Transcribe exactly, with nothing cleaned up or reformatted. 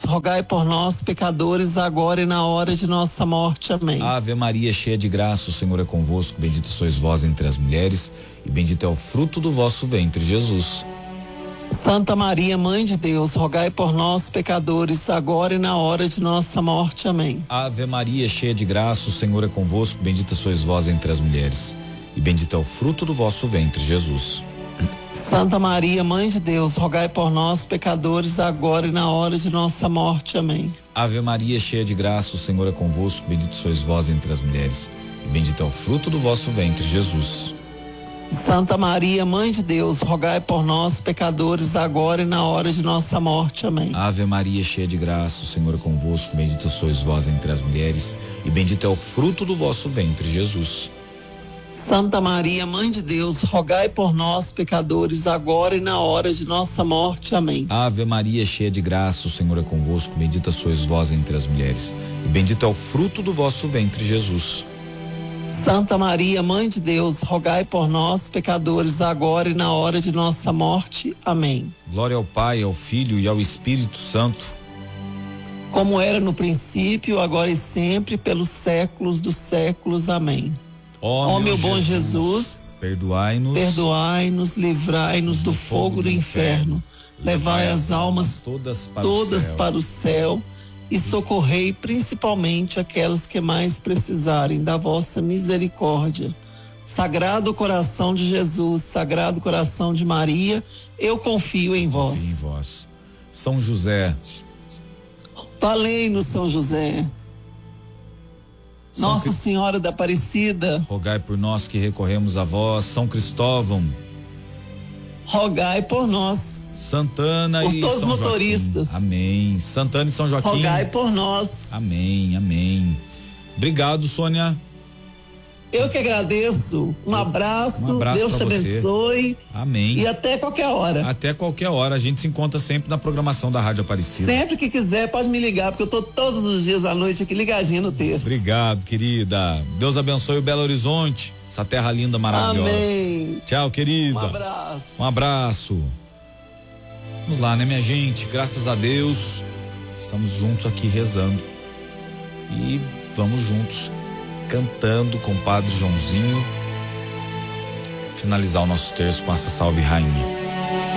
rogai por nós, pecadores, agora e na hora de nossa morte. Amém. Ave Maria, cheia de graça, o Senhor é convosco, bendita sois vós entre as mulheres, e bendito é o fruto do vosso ventre, Jesus. Santa Maria, Mãe de Deus, rogai por nós, pecadores, agora e na hora de nossa morte. Amém. Ave Maria, cheia de graça, o Senhor é convosco, bendita sois vós entre as mulheres, e bendito é o fruto do vosso ventre, Jesus. Santa Maria, Mãe de Deus, rogai por nós, pecadores, agora e na hora de nossa morte. Amém. Ave Maria, cheia de graça, o Senhor é convosco, bendito sois vós entre as mulheres, e bendito é o fruto do vosso ventre, Jesus. Santa Maria, Mãe de Deus, rogai por nós, pecadores, agora e na hora de nossa morte. Amém. Ave Maria, cheia de graça, o Senhor é convosco, bendito sois vós entre as mulheres, e bendito é o fruto do vosso ventre, Jesus. Santa Maria, Mãe de Deus, rogai por nós, pecadores, agora e na hora de nossa morte. Amém. Ave Maria, cheia de graça, o Senhor é convosco, bendita sois vós entre as mulheres, e bendito é o fruto do vosso ventre, Jesus. Santa Maria, Mãe de Deus, rogai por nós, pecadores, agora e na hora de nossa morte. Amém. Glória ao Pai, ao Filho e ao Espírito Santo. Como era no princípio, agora e sempre, pelos séculos dos séculos. Amém. Ó, Ó meu bom Jesus, perdoai-nos, perdoai-nos, livrai-nos do fogo do inferno, levai as almas todas para todas o céu. para o céu e socorrei principalmente aquelas que mais precisarem da vossa misericórdia. Sagrado coração de Jesus, Sagrado coração de Maria, eu confio em vós. Confio em vós. São José, valei-nos, São José. São Nossa Cri- Senhora da Aparecida, rogai por nós que recorremos a vós. São Cristóvão, rogai por nós. Santana Por e todos São os motoristas. Joaquim. Amém. Santana e São Joaquim. Rogai por nós. Amém, amém. Obrigado, Sônia. Eu que agradeço. Um abraço. Um abraço Deus te pra você. abençoe. Amém. E até qualquer hora. Até qualquer hora. A gente se encontra sempre na programação da Rádio Aparecida. Sempre que quiser, pode me ligar, porque eu tô todos os dias à noite aqui ligadinho no texto. Obrigado, querida. Deus abençoe o Belo Horizonte, essa terra linda, maravilhosa. Amém. Tchau, querida. Um abraço. Um abraço. Vamos lá, né, minha gente? Graças a Deus, estamos juntos aqui rezando. E vamos juntos cantando com o Padre Joãozinho, finalizar o nosso terço com essa Salve Rainha.